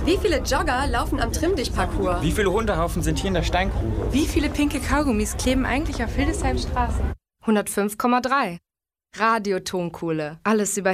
Wie viele Jogger laufen am Trimm-Dich-Parcours? Wie viele Hundehaufen sind hier in der Steingrube? Wie viele pinke Kaugummis kleben eigentlich auf Hildesheims Straße? 105,3. Radiotonkohle. Alles über